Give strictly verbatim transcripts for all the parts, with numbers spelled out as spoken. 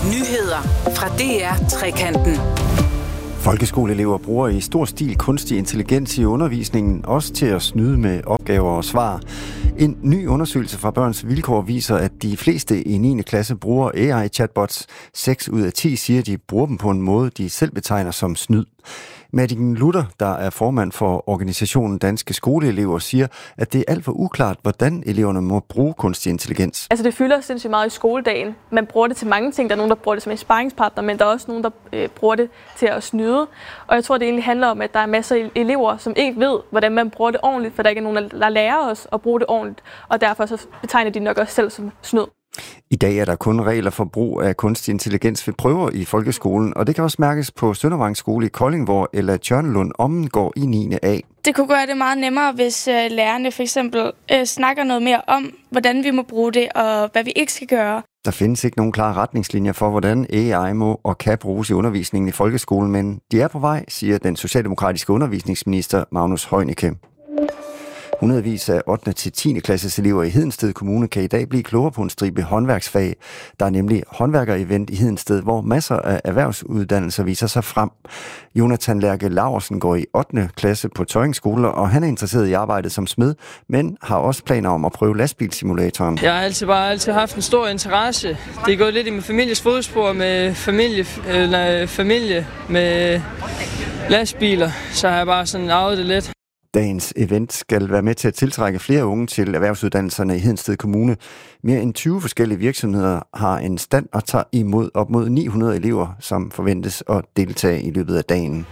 Nyheder fra D R Trekanten. Folkeskoleelever bruger i stor stil kunstig intelligens i undervisningen, også til at snyde med opgaver og svar. En ny undersøgelse fra Børns Vilkår viser, at de fleste i niende klasse bruger A I-chatbots. seks ud af ti siger, at de bruger dem på en måde, de selv betegner som snyd. Madicken Luther, der er formand for organisationen Danske Skoleelever, siger, at det er alt for uklart, hvordan eleverne må bruge kunstig intelligens. Altså det fylder sindssygt meget i skoledagen. Man bruger det til mange ting. Der er nogen, der bruger det som en sparringspartner, men der er også nogen, der øh, bruger det til at snyde. Og jeg tror, det egentlig handler om, at der er masser af elever, som ikke ved, hvordan man bruger det ordentligt, for der ikke er nogen, der lærer os at bruge det ordentligt. Og derfor så betegner de nok også selv som snyd. I dag er der kun regler for brug af kunstig intelligens ved prøver i folkeskolen, og det kan også mærkes på Søndervang Skole i Kolding, hvor Ella Tjørnelund Ommen går i niende A. Det kunne gøre det meget nemmere, hvis øh, lærerne for eksempel øh, snakker noget mere om, hvordan vi må bruge det, og hvad vi ikke skal gøre. Der findes ikke nogen klare retningslinjer for, hvordan A I må og kan bruges i undervisningen i folkeskolen, men de er på vej, siger den socialdemokratiske undervisningsminister Magnus Heunicke. Hundredvis af ottende til tiende klasses elever i Hedensted Kommune kan i dag blive klogere på en stribe håndværksfag. Der er nemlig håndværkerevent i Hedensted, hvor masser af erhvervsuddannelser viser sig frem. Jonathan Lærke Laursen går i ottende klasse på Tøjring Skole, og han er interesseret i arbejdet som smed, men har også planer om at prøve lastbilsimulatoren. Jeg har altid bare altid haft en stor interesse. Det er gået lidt i min families fodspor med familie, eller familie med lastbiler, så har jeg bare sådan arvet det lidt. Dagens event skal være med til at tiltrække flere unge til erhvervsuddannelserne i Hedensted Kommune. Mere end tyve forskellige virksomheder har en stand og tager imod op mod ni hundrede elever, som forventes at deltage i løbet af dagen.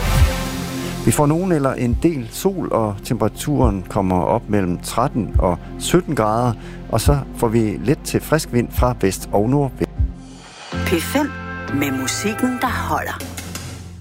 Vi får nogen eller en del sol, og temperaturen kommer op mellem tretten og sytten grader, og så får vi let til frisk vind fra vest og nordvest. P fem med musikken, der holder.